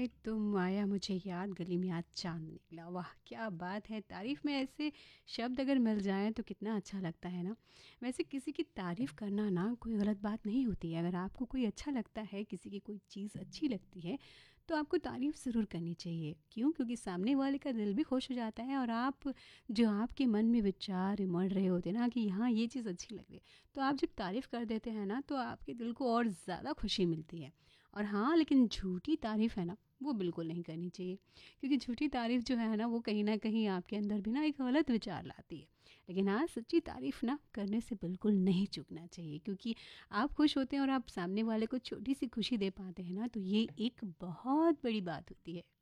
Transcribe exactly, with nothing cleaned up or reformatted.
आए तुम आया मुझे याद गली में आज चाँद निकला। वाह! क्या बात है। तारीफ़ में ऐसे शब्द अगर मिल जाएँ तो कितना अच्छा लगता है ना। वैसे किसी की तारीफ़ करना ना कोई गलत बात नहीं होती है। अगर आपको कोई अच्छा लगता है, किसी की कोई चीज़ अच्छी लगती है, तो आपको तारीफ़ ज़रूर करनी चाहिए। क्यों? क्योंकि सामने वाले का दिल भी खुश हो जाता है और आप जो आपके मन में विचार उमड़ रहे होते हैं ना कि हाँ, ये चीज़ अच्छी लग रही है, तो आप जब तारीफ़ कर देते हैं ना तो आपके दिल को और ज़्यादा खुशी मिलती है। और हाँ, लेकिन झूठी तारीफ़ है ना, वो बिल्कुल नहीं करनी चाहिए, क्योंकि झूठी तारीफ़ जो है ना, वो कहीं न कहीं आपके अंदर भी ना एक गलत विचार लाती है। लेकिन हाँ, सच्ची तारीफ़ ना करने से बिल्कुल नहीं चूकना चाहिए, क्योंकि आप खुश होते हैं और आप सामने वाले को छोटी-सी खुशी दे पाते हैं ना, तो ये एक बहुत बड़ी बात होती है।